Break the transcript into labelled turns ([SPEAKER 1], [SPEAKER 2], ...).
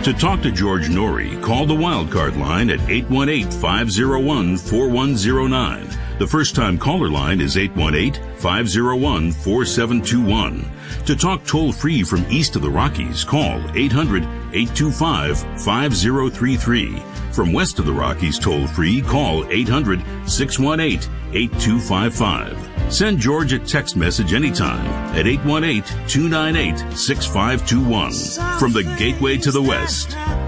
[SPEAKER 1] To talk to George Norrie, call the Wildcard line at 818-501-4109. The first-time caller line is 818-501-4721. To talk toll-free from east of the Rockies, call 800-825-5033. From west of the Rockies toll-free, call 800-618-8255. Send George a text message anytime at 818-298-6521. From the Gateway to the West.